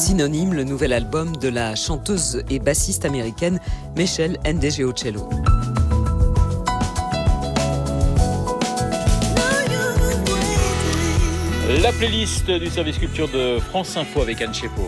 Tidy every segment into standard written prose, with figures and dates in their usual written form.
Synonyme, le nouvel album de la chanteuse et bassiste américaine Meshell Ndegeocello. La playlist du service culture de France Info avec Anne Chepo.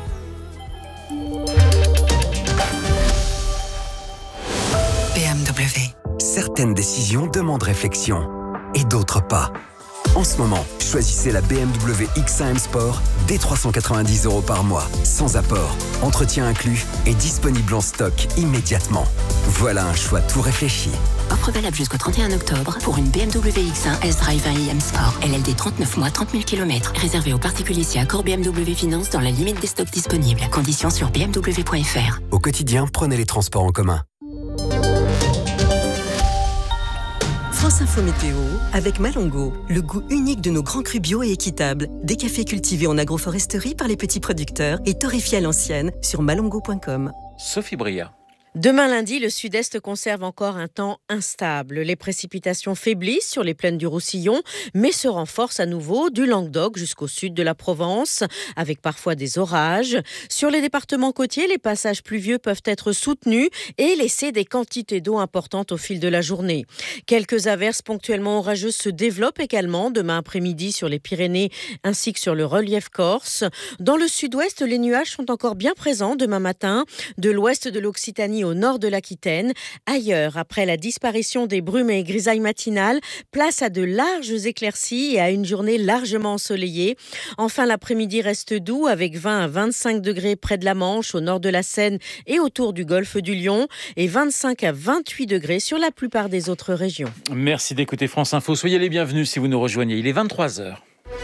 BMW. Certaines décisions demandent réflexion et d'autres pas. En ce moment, choisissez la BMW X1 M Sport dès 390 € par mois, sans apport, entretien inclus et disponible en stock immédiatement. Voilà un choix tout réfléchi. Offre valable jusqu'au 31 octobre pour une BMW X1 S-Drive 1 iM Sport. LLD 39 mois, 30 000 km. Réservé aux particuliers si accord BMW Finance dans la limite des stocks disponibles. Conditions sur bmw.fr. Au quotidien, prenez les transports en commun. France Info Météo avec Malongo, le goût unique de nos grands crus bio et équitables. Des cafés cultivés en agroforesterie par les petits producteurs et torréfiés à l'ancienne sur malongo.com. Sophie Bria. Demain lundi, le sud-est conserve encore un temps instable. Les précipitations faiblissent sur les plaines du Roussillon, mais se renforcent à nouveau du Languedoc jusqu'au sud de la Provence, avec parfois des orages. Sur les départements côtiers, les passages pluvieux peuvent être soutenus et laisser des quantités d'eau importantes au fil de la journée. Quelques averses ponctuellement orageuses se développent également demain après-midi sur les Pyrénées ainsi que sur le relief corse. Dans le sud-ouest, les nuages sont encore bien présents demain matin, de l'ouest de l'Occitanie au nord de l'Aquitaine. Ailleurs, après la disparition des brumes et grisailles matinales, place à de larges éclaircies et à une journée largement ensoleillée. Enfin, l'après-midi reste doux avec 20 à 25 degrés près de la Manche, au nord de la Seine et autour du golfe du Lion, et 25 à 28 degrés sur la plupart des autres régions. Merci d'écouter France Info. Soyez les bienvenus si vous nous rejoignez. Il est 23h.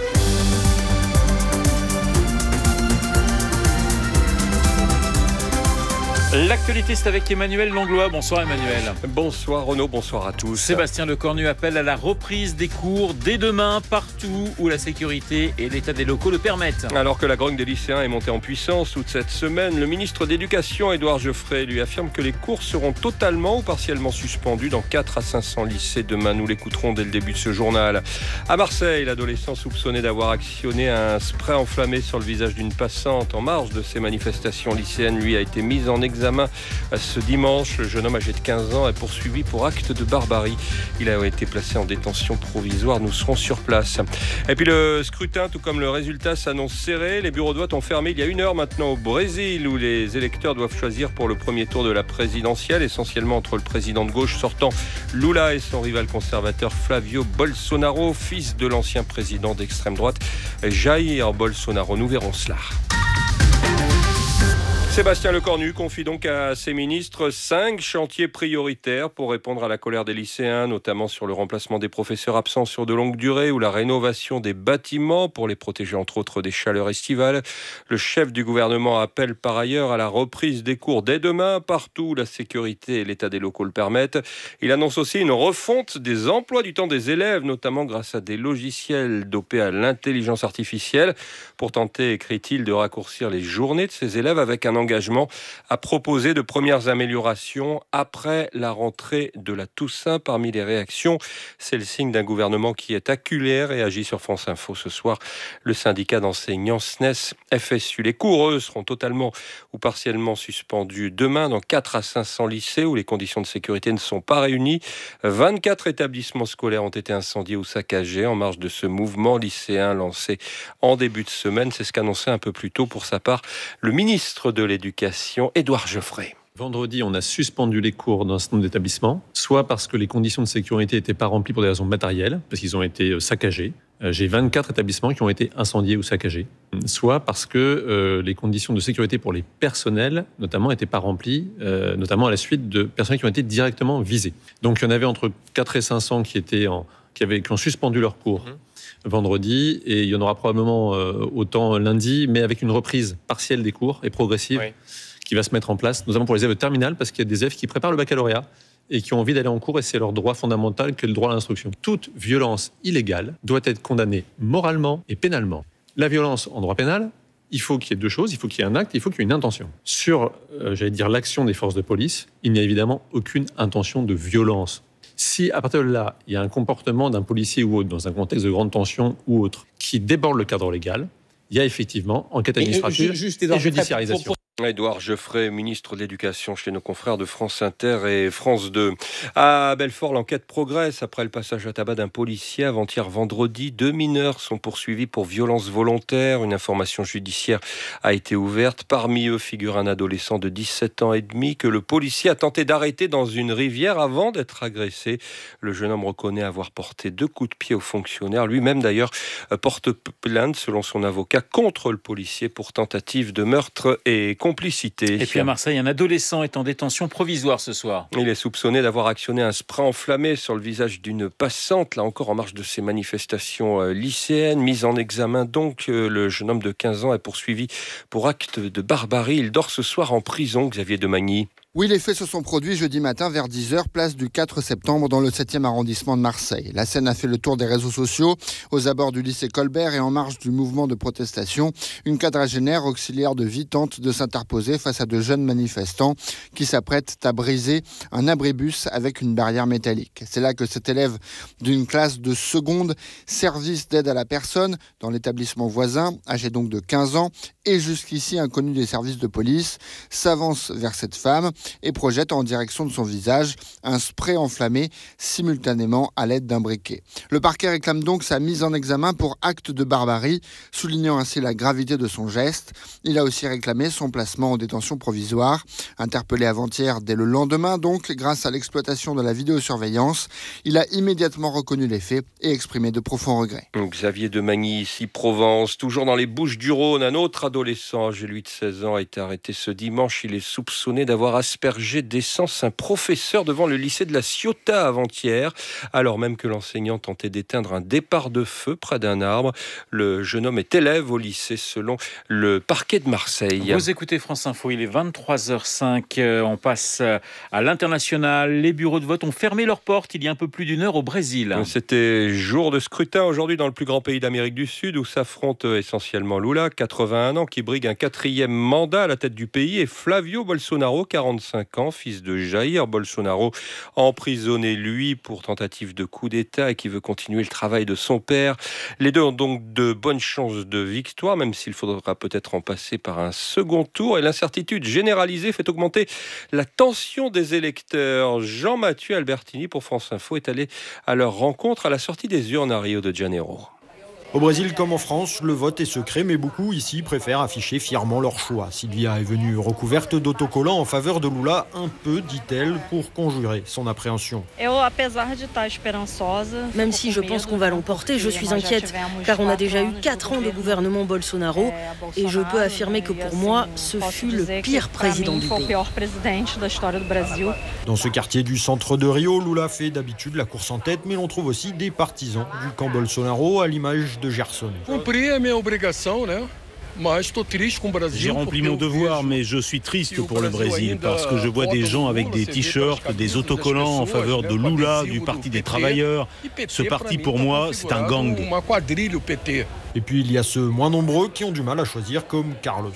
L'actualité, c'est avec Emmanuel Langlois. Bonsoir Emmanuel. Bonsoir Renaud, bonsoir à tous. Sébastien Lecornu appelle à la reprise des cours dès demain, partout où la sécurité et l'état des locaux le permettent. Alors que la grogne des lycéens est montée en puissance toute cette semaine, le ministre d'Éducation, Édouard Geoffrey, lui affirme que les cours seront totalement ou partiellement suspendus dans 4 à 500 lycées demain. Nous l'écouterons dès le début de ce journal. À Marseille, l'adolescent soupçonné d'avoir actionné un spray enflammé sur le visage d'une passante en marge de ces manifestations lycéennes, lui, a été mis en examen ce dimanche. Le jeune homme âgé de 15 ans est poursuivi pour acte de barbarie. Il a été placé en détention provisoire. Nous serons sur place. Et puis le scrutin, tout comme le résultat, s'annonce serré. Les bureaux de vote ont fermé il y a 1 heure maintenant au Brésil, où les électeurs doivent choisir pour le premier tour de la présidentielle, essentiellement entre le président de gauche sortant Lula et son rival conservateur Flavio Bolsonaro, fils de l'ancien président d'extrême droite Jair Bolsonaro. Nous verrons cela. Sébastien Lecornu confie donc à ses ministres 5 chantiers prioritaires pour répondre à la colère des lycéens, notamment sur le remplacement des professeurs absents sur de longue durée ou la rénovation des bâtiments pour les protéger entre autres des chaleurs estivales. Le chef du gouvernement appelle par ailleurs à la reprise des cours dès demain, partout où la sécurité et l'état des locaux le permettent. Il annonce aussi une refonte des emplois du temps des élèves, notamment grâce à des logiciels dopés à l'intelligence artificielle, pour tenter, écrit-il, de raccourcir les journées de ces élèves avec un engagement à proposer de premières améliorations après la rentrée de la Toussaint. Parmi les réactions, c'est le signe d'un gouvernement qui est aculaire et agit sur France Info ce soir. Le syndicat d'enseignants SNES FSU. Les cours, eux, seront totalement ou partiellement suspendus demain dans 4 à 500 lycées où les conditions de sécurité ne sont pas réunies. 24 établissements scolaires ont été incendiés ou saccagés en marge de ce mouvement lycéen lancé en début de semaine. C'est ce qu'annonçait un peu plus tôt pour sa part le ministre de l'Éducation, Édouard Geoffrey. Vendredi, on a suspendu les cours dans un certain nombre d'établissements, soit parce que les conditions de sécurité n'étaient pas remplies pour des raisons matérielles, parce qu'ils ont été saccagés. J'ai 24 établissements qui ont été incendiés ou saccagés, soit parce que les conditions de sécurité pour les personnels, notamment, n'étaient pas remplies, notamment à la suite de personnels qui ont été directement visés. Donc, il y en avait entre 4 et 500 qui ont suspendu leurs cours vendredi, et il y en aura probablement autant lundi, mais avec une reprise partielle des cours et progressive qui va se mettre en place, notamment pour les élèves de terminale, parce qu'il y a des élèves qui préparent le baccalauréat et qui ont envie d'aller en cours, et c'est leur droit fondamental que le droit à l'instruction. Toute violence illégale doit être condamnée moralement et pénalement. La violence en droit pénal, il faut qu'il y ait 2 choses, il faut qu'il y ait un acte, il faut qu'il y ait une intention. Sur, l'action des forces de police, il n'y a évidemment aucune intention de violence. Si, à partir de là, il y a un comportement d'un policier ou autre, dans un contexte de grande tension ou autre, qui déborde le cadre légal, il y a effectivement enquête administrative et judiciarisation. Édouard Geoffrey, ministre de l'Éducation chez nos confrères de France Inter et France 2. À Belfort, l'enquête progresse après le passage à tabac d'un policier avant-hier vendredi. 2 mineurs sont poursuivis pour violence volontaire. Une information judiciaire a été ouverte. Parmi eux figure un adolescent de 17 ans et demi que le policier a tenté d'arrêter dans une rivière avant d'être agressé. Le jeune homme reconnaît avoir porté 2 coups de pied au fonctionnaire. Lui-même d'ailleurs porte plainte selon son avocat contre le policier pour tentative de meurtre et complicité. Et puis à Marseille, un adolescent est en détention provisoire ce soir. Il est soupçonné d'avoir actionné un spray enflammé sur le visage d'une passante, là encore en marge de ces manifestations lycéennes. Mise en examen donc, le jeune homme de 15 ans est poursuivi pour acte de barbarie. Il dort ce soir en prison, Xavier Demagny. Oui, les faits se sont produits jeudi matin vers 10h, place du 4 septembre dans le 7e arrondissement de Marseille. La scène a fait le tour des réseaux sociaux, aux abords du lycée Colbert et en marge du mouvement de protestation. Une quadragénaire auxiliaire de vie tente de s'interposer face à de jeunes manifestants qui s'apprêtent à briser un abribus avec une barrière métallique. C'est là que cet élève d'une classe de seconde, service d'aide à la personne, dans l'établissement voisin, âgé donc de 15 ans, et jusqu'ici inconnu des services de police, s'avance vers cette femme et projette en direction de son visage un spray enflammé simultanément à l'aide d'un briquet. Le parquet réclame donc sa mise en examen pour acte de barbarie, soulignant ainsi la gravité de son geste. Il a aussi réclamé son placement en détention provisoire. Interpellé avant-hier dès le lendemain donc, grâce à l'exploitation de la vidéosurveillance, il a immédiatement reconnu les faits et exprimé de profonds regrets. Xavier Demagny, ici Provence, toujours dans les Bouches-du-Rhône, un autre adolescent âgé lui de 16 ans a été arrêté ce dimanche. Il est soupçonné d'avoir aspergé d'essence un professeur devant le lycée de la Ciotat avant-hier, alors même que l'enseignant tentait d'éteindre un départ de feu près d'un arbre. Le jeune homme est élève au lycée selon le parquet de Marseille. Vous écoutez France Info, il est 23h05, on passe à l'international. Les bureaux de vote ont fermé leurs portes il y a un peu plus d'une heure au Brésil. C'était jour de scrutin aujourd'hui dans le plus grand pays d'Amérique du Sud où s'affrontent essentiellement Lula, 81 ans, qui brigue un 4e mandat à la tête du pays, et Flavio Bolsonaro, 45 ans, fils de Jair Bolsonaro, emprisonné lui pour tentative de coup d'État et qui veut continuer le travail de son père. Les deux ont donc de bonnes chances de victoire, même s'il faudra peut-être en passer par un second tour, et l'incertitude généralisée fait augmenter la tension des électeurs. Jean-Mathieu Albertini pour France Info est allé à leur rencontre à la sortie des urnes à Rio de Janeiro. Au Brésil comme en France, le vote est secret, mais beaucoup ici préfèrent afficher fièrement leur choix. Sylvia est venue recouverte d'autocollants en faveur de Lula, un peu, dit-elle, pour conjurer son appréhension. Même si je pense qu'on va l'emporter, je suis inquiète, car on a déjà eu 4 ans de gouvernement Bolsonaro, et je peux affirmer que pour moi, ce fut le pire président du pays. Dans ce quartier du centre de Rio, Lula fait d'habitude la course en tête, mais l'on trouve aussi des partisans du camp Bolsonaro, à l'image de Gerson. J'ai rempli mon devoir, mais je suis triste pour le Brésil parce que je vois des gens avec des t-shirts, des autocollants en faveur de Lula, du Parti des travailleurs. Ce parti, pour moi, c'est un gang. Et puis il y a ceux moins nombreux qui ont du mal à choisir, comme Carlos.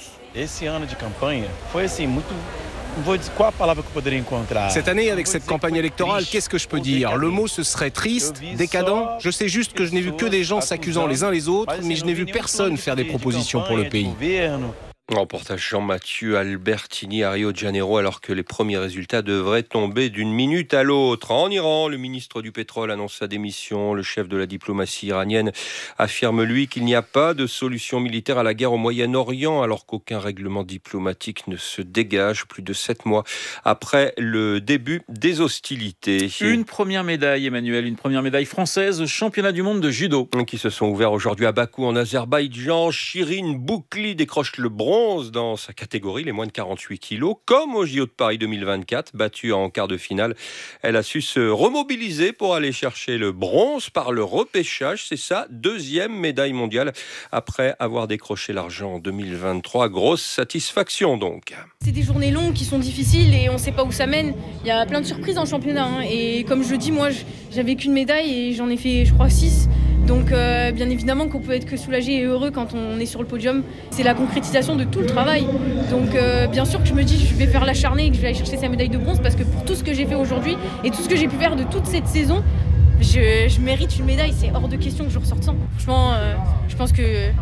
Cette année, avec cette campagne électorale, qu'est-ce que je peux dire ? Le mot, ce serait triste, décadent. Je sais juste que je n'ai vu que des gens s'accusant les uns les autres, mais je n'ai vu personne faire des propositions pour le pays. Reportage Jean-Mathieu Albertini à Rio de Janeiro, alors que les premiers résultats devraient tomber d'une minute à l'autre. En Iran, le ministre du pétrole annonce sa démission. Le chef de la diplomatie iranienne affirme, lui, qu'il n'y a pas de solution militaire à la guerre au Moyen-Orient, alors qu'aucun règlement diplomatique ne se dégage plus de 7 mois après le début des hostilités. Une première médaille, Emmanuel, une première médaille française au championnat du monde de judo. Qui se sont ouverts aujourd'hui à Bakou, en Azerbaïdjan. Shirin Boukli décroche le bronze dans sa catégorie, les moins de 48 kilos, comme au JO de Paris 2024, battue en quart de finale. Elle a su se remobiliser pour aller chercher le bronze par le repêchage. C'est sa 2e médaille mondiale après avoir décroché l'argent en 2023. Grosse satisfaction donc. C'est des journées longues qui sont difficiles et on ne sait pas où ça mène. Il y a plein de surprises en championnat. Et comme je le dis, moi, j'avais qu'une médaille et j'en ai fait, je crois, 6. Donc bien évidemment qu'on peut être que soulagé et heureux quand on est sur le podium. C'est la concrétisation de tout le travail. Donc bien sûr que je me dis je vais faire l'acharné et que je vais aller chercher sa médaille de bronze, parce que pour tout ce que j'ai fait aujourd'hui et tout ce que j'ai pu faire de toute cette saison, je mérite une médaille. C'est hors de question que je ressorte sans. Franchement, je pense que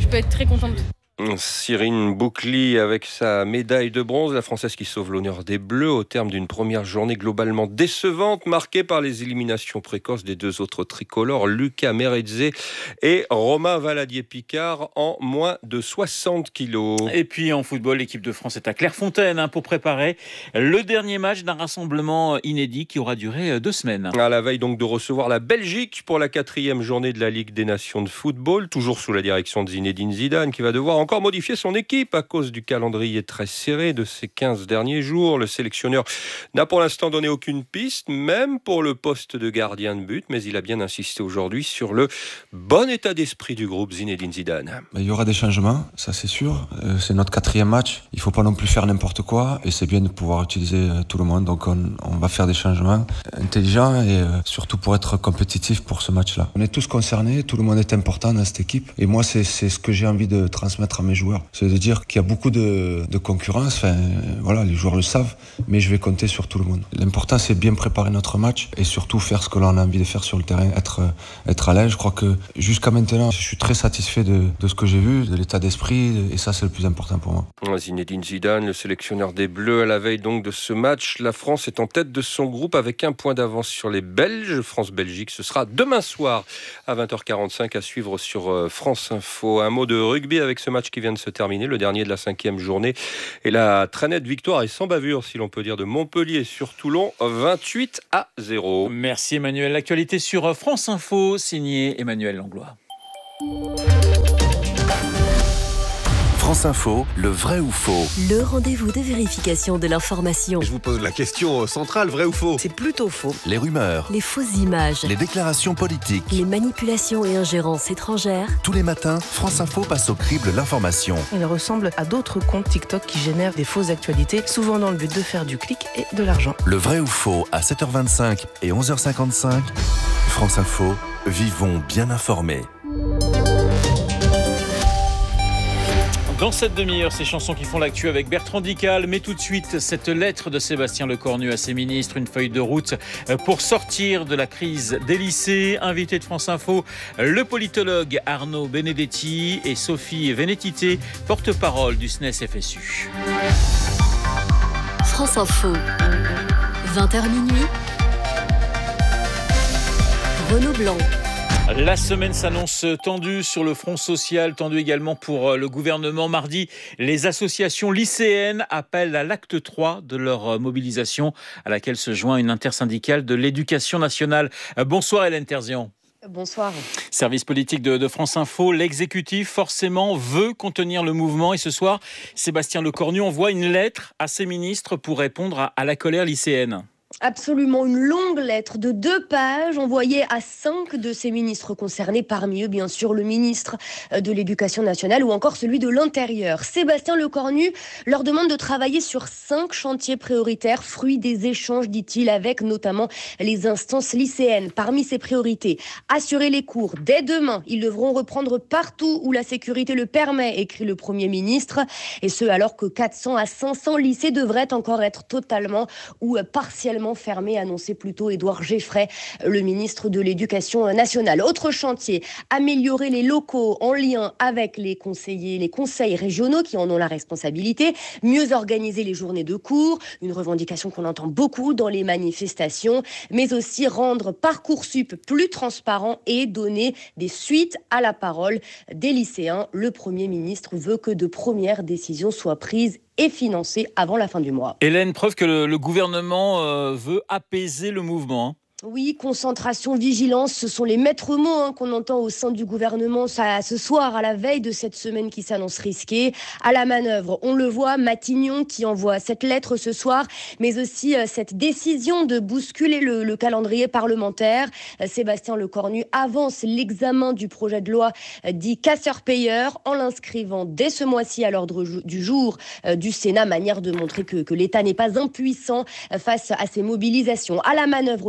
je peux être très contente. Cyrine Boucli avec sa médaille de bronze, la Française qui sauve l'honneur des Bleus au terme d'une première journée globalement décevante, marquée par les éliminations précoces des deux autres tricolores, Lucas Meredze et Romain Valadier-Picard, en moins de 60 kilos. Et puis en football, l'équipe de France est à Clairefontaine pour préparer le dernier match d'un rassemblement inédit qui aura duré 2 semaines. À la veille donc de recevoir la Belgique pour la 4e journée de la Ligue des Nations de football, toujours sous la direction de Zinedine Zidane, qui va devoir encore modifier son équipe à cause du calendrier très serré de ces 15 derniers jours. Le sélectionneur n'a pour l'instant donné aucune piste, même pour le poste de gardien de but, mais il a bien insisté aujourd'hui sur le bon état d'esprit du groupe Zinedine Zidane. Il y aura des changements, ça c'est sûr. C'est notre 4e match. Il ne faut pas non plus faire n'importe quoi et c'est bien de pouvoir utiliser tout le monde. Donc on va faire des changements intelligents et surtout pour être compétitif pour ce match-là. On est tous concernés, tout le monde est important dans cette équipe et moi c'est ce que j'ai envie de transmettre à mes joueurs. C'est de dire qu'il y a beaucoup de concurrence, enfin, voilà, les joueurs le savent, mais je vais compter sur tout le monde. L'important c'est bien préparer notre match et surtout faire ce que l'on a envie de faire sur le terrain, être à l'aise. Je crois que jusqu'à maintenant, je suis très satisfait de ce que j'ai vu, de l'état d'esprit et ça c'est le plus important pour moi. Zinedine Zidane, le sélectionneur des Bleus, à la veille donc de ce match, la France est en tête de son groupe avec 1 point d'avance sur les Belges. France-Belgique, ce sera demain soir à 20h45 à suivre sur France Info. Un mot de rugby avec ce match qui vient de se terminer, le dernier de la 5e journée. Et la très nette victoire et sans bavure, si l'on peut dire, de Montpellier sur Toulon, 28-0. Merci Emmanuel. L'actualité sur France Info, signé Emmanuel Langlois. France Info, le vrai ou faux? Le rendez-vous de vérification de l'information. Je vous pose la question centrale, vrai ou faux? C'est plutôt faux. Les rumeurs, les fausses images, les déclarations politiques, les manipulations et ingérences étrangères. Tous les matins, France Info passe au crible l'information. Il ressemble à d'autres comptes TikTok qui génèrent des fausses actualités, souvent dans le but de faire du clic et de l'argent. Le vrai ou faux à 7h25 et 11h55. France Info, vivons bien informés. Dans cette demi-heure, ces chansons qui font l'actu avec Bertrand Dical. Mais tout de suite, cette lettre de Sébastien Lecornu à ses ministres, une feuille de route pour sortir de la crise des lycées. Invité de France Info, le politologue Arnaud Benedetti et Sophie Vénétité, porte-parole du SNES-FSU. France Info, 20h minuit. Renaud Blanc. La semaine s'annonce tendue sur le front social, tendue également pour le gouvernement. Mardi, les associations lycéennes appellent à l'acte 3 de leur mobilisation, à laquelle se joint une intersyndicale de l'éducation nationale. Bonsoir Hélène Terzian. Bonsoir. Service politique de France Info, l'exécutif forcément veut contenir le mouvement et ce soir, Sébastien Lecornu envoie une lettre à ses ministres pour répondre à la colère lycéenne. Absolument, une longue lettre de 2 pages envoyée à 5 de ces ministres concernés, parmi eux bien sûr le ministre de l'Éducation nationale ou encore celui de l'Intérieur. Sébastien Lecornu leur demande de travailler sur 5 chantiers prioritaires, fruits des échanges, dit-il, avec notamment les instances lycéennes. Parmi ces priorités, assurer les cours dès demain. Ils devront reprendre partout où la sécurité le permet, écrit le Premier ministre, et ce alors que 400 à 500 lycées devraient encore être totalement ou partiellement fermé, annonçait plutôt Édouard Geffray, le ministre de l'Éducation nationale. Autre chantier, améliorer les locaux en lien avec les conseils régionaux qui en ont la responsabilité, mieux organiser les journées de cours, une revendication qu'on entend beaucoup dans les manifestations, mais aussi rendre Parcoursup plus transparent et donner des suites à la parole des lycéens. Le Premier ministre veut que de premières décisions soient prises et financé avant la fin du mois. Hélène, preuve que le gouvernement veut apaiser le mouvement. Oui, concentration, vigilance, ce sont les maîtres mots qu'on entend au sein du gouvernement ce soir, à la veille de cette semaine qui s'annonce risquée. À la manœuvre, on le voit, Matignon qui envoie cette lettre ce soir, mais aussi cette décision de bousculer le calendrier parlementaire. Sébastien Lecornu avance l'examen du projet de loi dit casseur-payeur en l'inscrivant dès ce mois-ci à l'ordre du jour du Sénat, manière de montrer que l'État n'est pas impuissant face à ces mobilisations. À la manœuvre aussi,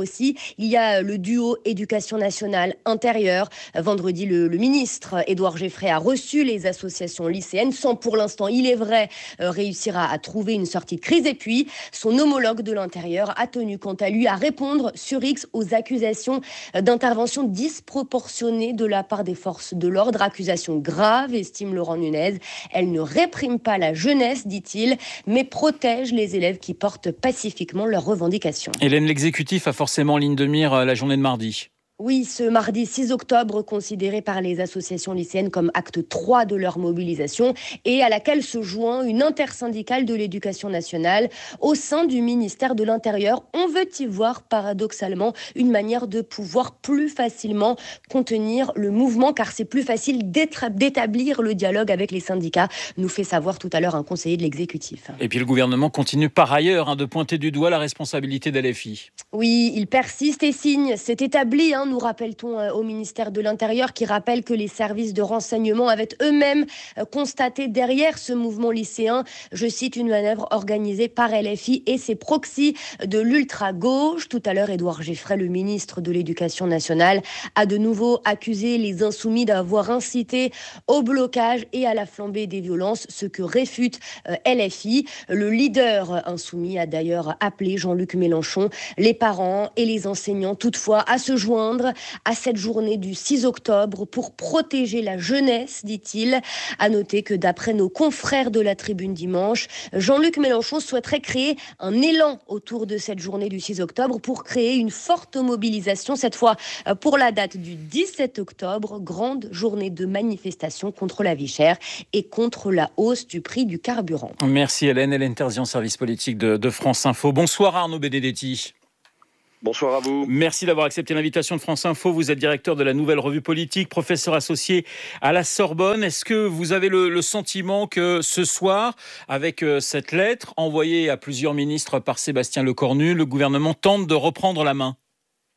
Il y a le duo éducation nationale intérieure. Vendredi, le ministre Édouard Geffray a reçu les associations lycéennes sans pour l'instant, il est vrai, réussir à trouver une sortie de crise. Et puis, son homologue de l'intérieur a tenu quant à lui à répondre sur X aux accusations d'intervention disproportionnée de la part des forces de l'ordre. Accusations graves, estime Laurent Nunez. Elle ne réprime pas la jeunesse, dit-il, mais protège les élèves qui portent pacifiquement leurs revendications. Hélène, l'exécutif a forcément en ligne de mire la journée de mardi. Oui, ce mardi 6 octobre, considéré par les associations lycéennes comme acte 3 de leur mobilisation et à laquelle se joint une intersyndicale de l'éducation nationale au sein du ministère de l'Intérieur. On veut y voir paradoxalement une manière de pouvoir plus facilement contenir le mouvement, car c'est plus facile d'établir le dialogue avec les syndicats, nous fait savoir tout à l'heure un conseiller de l'exécutif. Et puis le gouvernement continue par ailleurs de pointer du doigt la responsabilité d'LFI. Oui, il persiste et signe. C'est établi, nous rappelle-t-on au ministère de l'Intérieur, qui rappelle que les services de renseignement avaient eux-mêmes constaté derrière ce mouvement lycéen, je cite, une manœuvre organisée par LFI et ses proxys de l'ultra-gauche. Tout à l'heure, Édouard Geffray, le ministre de l'Éducation nationale, a de nouveau accusé les insoumis d'avoir incité au blocage et à la flambée des violences, ce que réfute LFI. Le leader insoumis a d'ailleurs appelé Jean-Luc Mélenchon, les parents et les enseignants toutefois à se joindre à cette journée du 6 octobre pour protéger la jeunesse, dit-il. À noter que d'après nos confrères de la Tribune dimanche, Jean-Luc Mélenchon souhaiterait créer un élan autour de cette journée du 6 octobre pour créer une forte mobilisation, cette fois pour la date du 17 octobre, grande journée de manifestation contre la vie chère et contre la hausse du prix du carburant. Merci Hélène Terzian, service politique de France Info. Bonsoir Arnaud Benedetti. Bonsoir à vous. Merci d'avoir accepté l'invitation de France Info. Vous êtes directeur de la Nouvelle Revue Politique, professeur associé à la Sorbonne. Est-ce que vous avez le sentiment que ce soir, avec cette lettre envoyée à plusieurs ministres par Sébastien Lecornu, le gouvernement tente de reprendre la main ?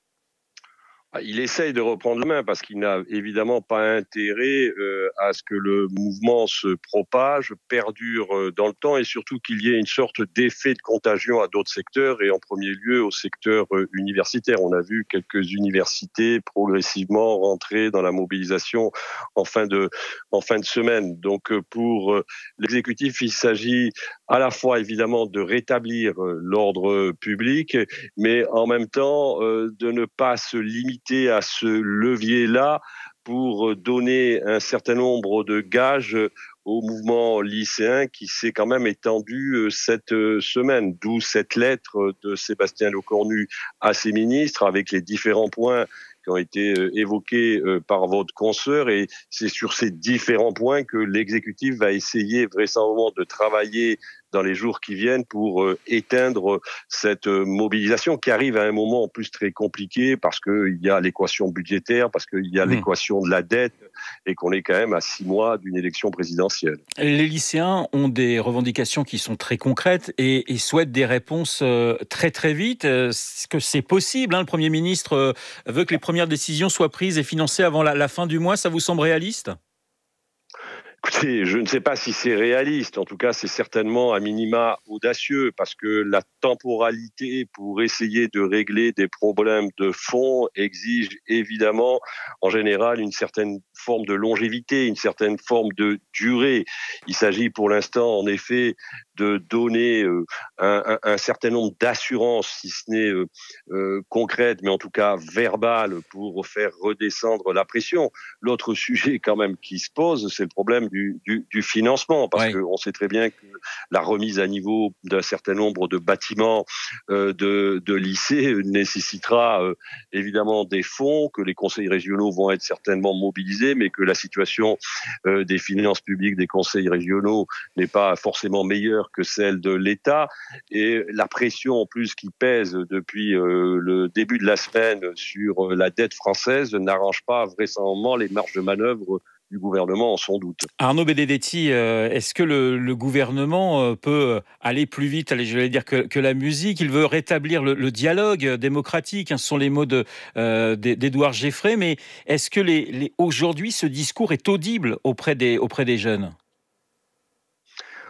Il essaye de reprendre la main parce qu'il n'a évidemment pas intérêt à ce que le mouvement se propage, perdure dans le temps et surtout qu'il y ait une sorte d'effet de contagion à d'autres secteurs et en premier lieu au secteur universitaire. On a vu quelques universités progressivement rentrer dans la mobilisation en fin de semaine. Donc pour l'exécutif, il s'agit à la fois évidemment de rétablir l'ordre public, mais en même temps de ne pas se limiter à ce levier-là pour donner un certain nombre de gages au mouvement lycéen qui s'est quand même étendu cette semaine. D'où cette lettre de Sébastien Lecornu à ses ministres avec les différents points qui ont été évoqués par votre consoeur, et c'est sur ces différents points que l'exécutif va essayer vraisemblablement de travailler dans les jours qui viennent pour éteindre cette mobilisation qui arrive à un moment en plus très compliqué parce qu'il y a l'équation budgétaire, parce qu'il y a l'équation de la dette et qu'on est quand même à 6 mois d'une élection présidentielle. Les lycéens ont des revendications qui sont très concrètes et souhaitent des réponses très très vite. Est-ce que c'est possible ? Le Premier ministre veut que les premières décisions soient prises et financées avant la fin du mois. Ça vous semble réaliste ? Écoutez, je ne sais pas si c'est réaliste. En tout cas, c'est certainement à minima audacieux parce que la temporalité pour essayer de régler des problèmes de fond exige évidemment, en général, une certaine forme de longévité, une certaine forme de durée. Il s'agit pour l'instant, en effet, de donner un certain nombre d'assurances, si ce n'est concrètes, mais en tout cas verbales, pour faire redescendre la pression. L'autre sujet quand même qui se pose, c'est le problème du financement, parce qu'on sait très bien que la remise à niveau d'un certain nombre de bâtiments de lycées nécessitera évidemment des fonds, que les conseils régionaux vont être certainement mobilisés, mais que la situation des finances publiques des conseils régionaux n'est pas forcément meilleure que celle de l'État, et la pression en plus qui pèse depuis le début de la semaine sur la dette française n'arrange pas vraisemblablement les marges de manœuvre du gouvernement en son doute. Arnaud Benedetti, est-ce que le gouvernement peut aller plus vite, j'allais dire, que la musique ? Il veut rétablir le dialogue démocratique, ce sont les mots d'Édouard Geffray, mais est-ce que aujourd'hui ce discours est audible auprès des jeunes ?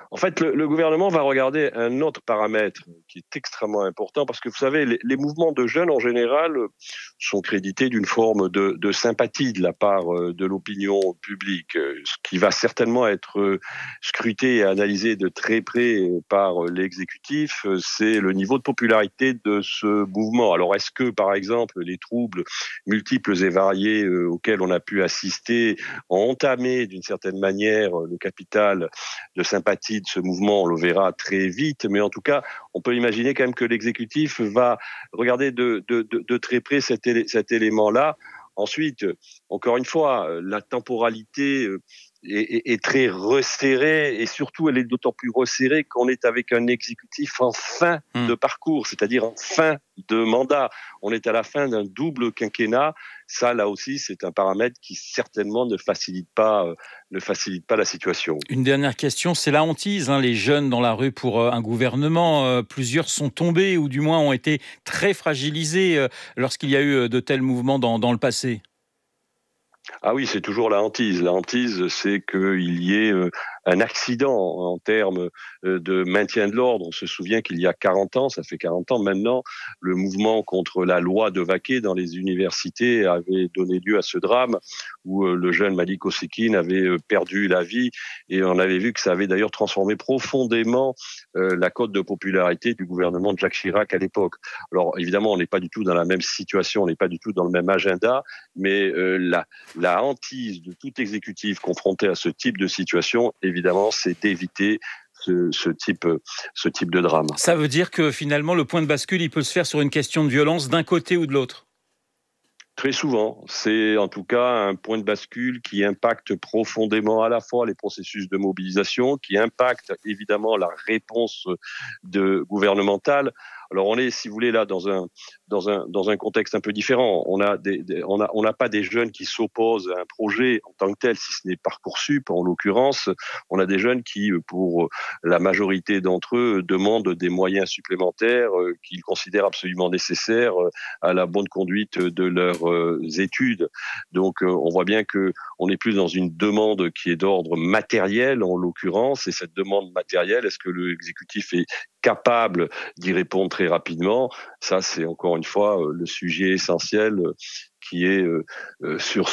En fait, le gouvernement va regarder un autre paramètre qui est extrêmement important parce que vous savez, les mouvements de jeunes en général sont crédités d'une forme de sympathie de la part de l'opinion publique, ce qui va certainement être scruté et analysé de très près par l'exécutif, c'est le niveau de popularité de ce mouvement. Alors est-ce que, par exemple, les troubles multiples et variés auxquels on a pu assister ont entamé d'une certaine manière le capital de sympathie de ce mouvement? On le verra très vite, mais en tout cas, on peut imaginer quand même que l'exécutif va regarder de très près cet élément-là. Ensuite, encore une fois, la temporalité est très resserrée et surtout elle est d'autant plus resserrée qu'on est avec un exécutif en fin de parcours, c'est-à-dire en fin de mandat. On est à la fin d'un double quinquennat. Ça, là aussi, c'est un paramètre qui certainement ne facilite pas la situation. Une dernière question, c'est la hantise, les jeunes dans la rue pour un gouvernement. Plusieurs sont tombés ou du moins ont été très fragilisés lorsqu'il y a eu de tels mouvements dans le passé. Ah oui, c'est toujours la hantise. La hantise, c'est qu'il y ait un accident en termes de maintien de l'ordre. On se souvient qu'il y a 40 ans, ça fait 40 ans maintenant, le mouvement contre la loi de Vaquet dans les universités avait donné lieu à ce drame où le jeune Malik Osekine avait perdu la vie et on avait vu que ça avait d'ailleurs transformé profondément la cote de popularité du gouvernement de Jacques Chirac à l'époque. Alors évidemment, on n'est pas du tout dans la même situation, on n'est pas du tout dans le même agenda, mais la hantise de tout exécutif confronté à ce type de situation, évidemment, c'est d'éviter ce type de drame. Ça veut dire que finalement, le point de bascule, il peut se faire sur une question de violence d'un côté ou de l'autre? Très souvent, c'est en tout cas un point de bascule qui impacte profondément à la fois les processus de mobilisation, qui impacte évidemment la réponse gouvernementale. Alors on est, si vous voulez, là dans un contexte un peu différent. On n'a pas des jeunes qui s'opposent à un projet en tant que tel, si ce n'est Parcoursup en l'occurrence. On a des jeunes qui, pour la majorité d'entre eux, demandent des moyens supplémentaires qu'ils considèrent absolument nécessaires à la bonne conduite de leurs études. Donc on voit bien que on est plus dans une demande qui est d'ordre matériel en l'occurrence. Et cette demande matérielle, est-ce que l'exécutif est capable d'y répondre très rapidement? Ça, c'est encore une fois le sujet essentiel qui est sur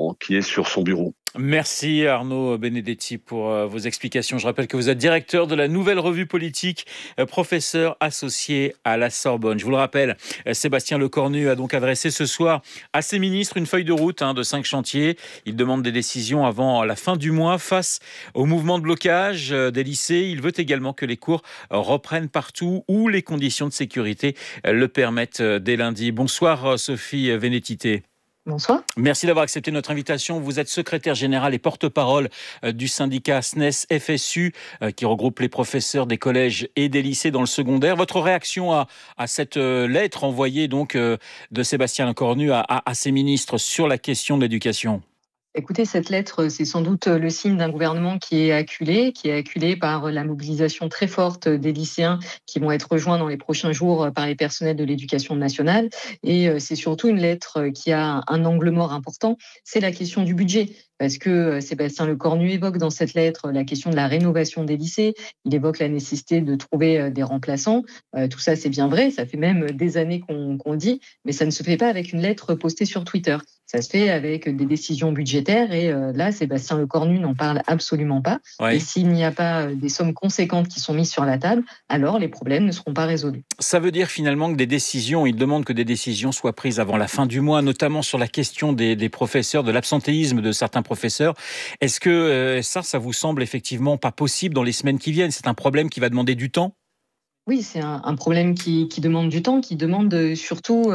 son bureau. Merci Arnaud Benedetti pour vos explications. Je rappelle que vous êtes directeur de la Nouvelle Revue Politique, professeur associé à la Sorbonne. Je vous le rappelle, Sébastien Lecornu a donc adressé ce soir à ses ministres une feuille de route de 5 chantiers. Il demande des décisions avant la fin du mois face au mouvement de blocage des lycées. Il veut également que les cours reprennent partout où les conditions de sécurité le permettent dès lundi. Bonsoir Sophie Vénétité. Bonsoir. Merci d'avoir accepté notre invitation. Vous êtes secrétaire générale et porte-parole du syndicat SNES-FSU qui regroupe les professeurs des collèges et des lycées dans le secondaire. Votre réaction à cette lettre envoyée donc de Sébastien Lecornu à ses ministres sur la question de l'éducation? Écoutez, cette lettre, c'est sans doute le signe d'un gouvernement qui est acculé par la mobilisation très forte des lycéens qui vont être rejoints dans les prochains jours par les personnels de l'éducation nationale. Et c'est surtout une lettre qui a un angle mort important, c'est la question du budget. Parce que Sébastien Lecornu évoque dans cette lettre la question de la rénovation des lycées, il évoque la nécessité de trouver des remplaçants. Tout ça, c'est bien vrai, ça fait même des années qu'on le dit, mais ça ne se fait pas avec une lettre postée sur Twitter. Ça se fait avec des décisions budgétaires et là, Sébastien Lecornu n'en parle absolument pas. Ouais. Et s'il n'y a pas des sommes conséquentes qui sont mises sur la table, alors les problèmes ne seront pas résolus. Ça veut dire finalement que il demande que des décisions soient prises avant la fin du mois, notamment sur la question des professeurs, de l'absentéisme de certains professeurs. Est-ce que ça vous semble effectivement pas possible dans les semaines qui viennent? C'est un problème qui va demander du temps? Oui, c'est un problème qui demande du temps, qui demande surtout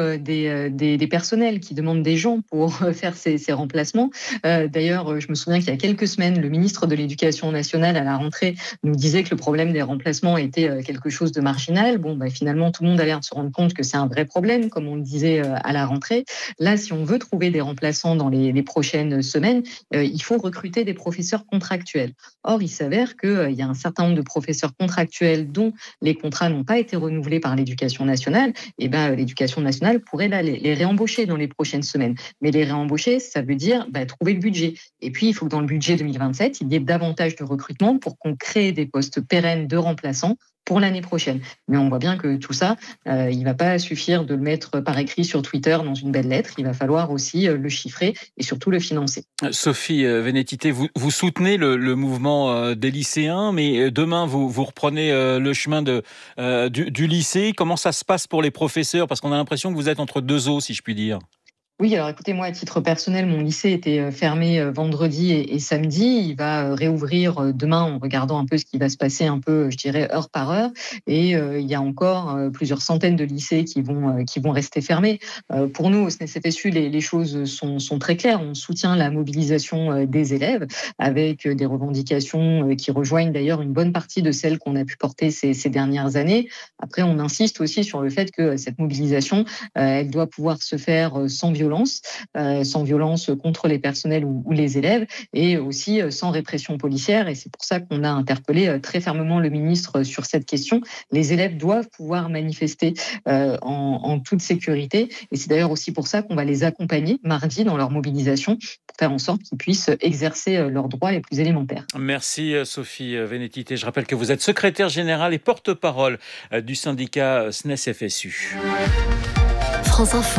des personnels, qui demande des gens pour faire ces remplacements. D'ailleurs, je me souviens qu'il y a quelques semaines, le ministre de l'Éducation nationale à la rentrée nous disait que le problème des remplacements était quelque chose de marginal. Finalement, tout le monde a l'air de se rendre compte que c'est un vrai problème, comme on le disait à la rentrée. Là, si on veut trouver des remplaçants dans les prochaines semaines, il faut recruter des professeurs contractuels. Or, il s'avère qu'il y a un certain nombre de professeurs contractuels dont les contrats contrats n'ont pas été renouvelés par l'Éducation nationale, et l'Éducation nationale pourrait les réembaucher dans les prochaines semaines. Mais les réembaucher, ça veut dire trouver le budget. Et puis, il faut que dans le budget 2027, il y ait davantage de recrutement pour qu'on crée des postes pérennes de remplaçants pour l'année prochaine. Mais on voit bien que tout ça, il ne va pas suffire de le mettre par écrit sur Twitter dans une belle lettre. Il va falloir aussi le chiffrer et surtout le financer. Sophie Vénétité, vous soutenez le mouvement des lycéens, mais demain, vous reprenez le chemin du lycée. Comment ça se passe pour les professeurs ? Parce qu'on a l'impression que vous êtes entre deux eaux, si je puis dire. Oui, alors écoutez, moi, à titre personnel, mon lycée était fermé vendredi et samedi. Il va réouvrir demain en regardant un peu ce qui va se passer un peu, je dirais, heure par heure. Et il y a encore plusieurs centaines de lycées qui vont rester fermés. Pour nous, au SNES-FSU, les choses sont très claires. On soutient la mobilisation des élèves avec des revendications qui rejoignent d'ailleurs une bonne partie de celles qu'on a pu porter ces dernières années. Après, on insiste aussi sur le fait que cette mobilisation, elle doit pouvoir se faire sans violence contre les personnels ou les élèves, et aussi sans répression policière. Et c'est pour ça qu'on a interpellé très fermement le ministre sur cette question. Les élèves doivent pouvoir manifester en toute sécurité, et c'est d'ailleurs aussi pour ça qu'on va les accompagner mardi dans leur mobilisation pour faire en sorte qu'ils puissent exercer leurs droits les plus élémentaires. Merci Sophie Vénétité. Je rappelle que vous êtes secrétaire générale et porte-parole du syndicat SNES-FSU. France Info,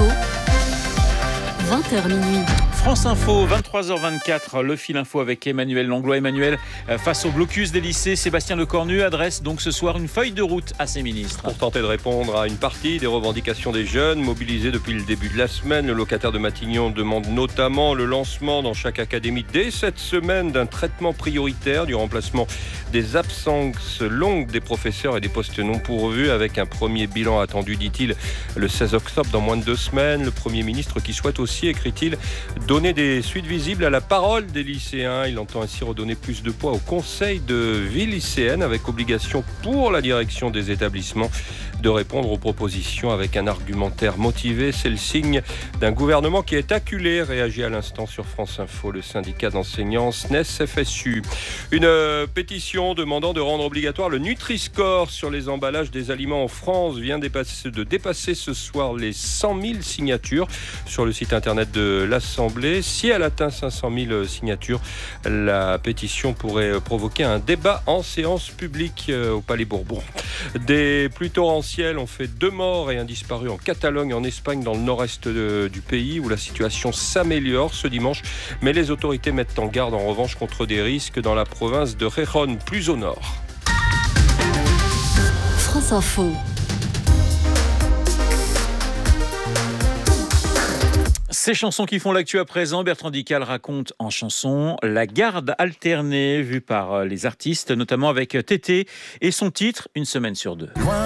20h minuit. France Info, 23h24, le fil info avec Emmanuel Langlois. Emmanuel, face au blocus des lycées, Sébastien Lecornu adresse donc ce soir une feuille de route à ses ministres. Pour tenter de répondre à une partie des revendications des jeunes mobilisés depuis le début de la semaine, le locataire de Matignon demande notamment le lancement dans chaque académie dès cette semaine d'un traitement prioritaire du remplacement des absences longues des professeurs et des postes non pourvus, avec un premier bilan attendu, dit-il, le 16 octobre, dans moins de 2 semaines. Le Premier ministre qui souhaite aussi, écrit-il, donner des suites visibles à la parole des lycéens. Il entend ainsi redonner plus de poids au conseil de vie lycéenne, avec obligation pour la direction des établissements de répondre aux propositions avec un argumentaire motivé. C'est le signe d'un gouvernement qui est acculé, réagit à l'instant sur France Info le syndicat d'enseignants SNES-FSU. Une pétition demandant de rendre obligatoire le Nutri-Score sur les emballages des aliments en France vient de dépasser ce soir les 100 000 signatures sur le site internet de l'Assemblée. Si elle atteint 500 000 signatures, la pétition pourrait provoquer un débat en séance publique au Palais Bourbon. Des pluies torrentielles ont fait 2 morts et un disparu en Catalogne, en Espagne, dans le nord-est du pays, où la situation s'améliore ce dimanche. Mais les autorités mettent en garde en revanche contre des risques dans la province de Gijón, plus au nord. France Info. Ces chansons qui font l'actu à présent, Bertrand Dical raconte en chanson la garde alternée vue par les artistes, notamment avec Tété et son titre « Une semaine sur 2 ».